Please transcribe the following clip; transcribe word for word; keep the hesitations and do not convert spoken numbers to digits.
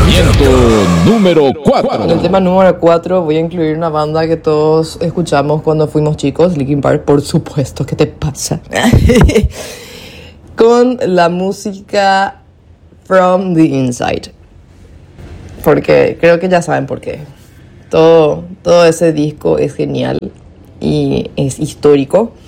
Lanzamiento número En el tema cuatro. número cuatro voy a incluir una banda que todos escuchamos cuando fuimos chicos, Linkin Park, por supuesto. ¿Qué te pasa? Con la música From the Inside. Porque creo que ya saben por qué. Todo, todo ese disco es genial y es histórico.